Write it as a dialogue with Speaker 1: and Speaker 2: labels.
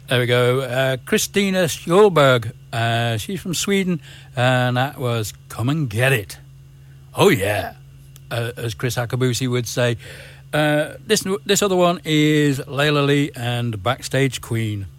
Speaker 1: There we go. Christina Schulberg. She's from Sweden, and that was Come and Get It. Oh, yeah, as Chris Akabusi would say. This other one is Layla Lee and Backstage Queen.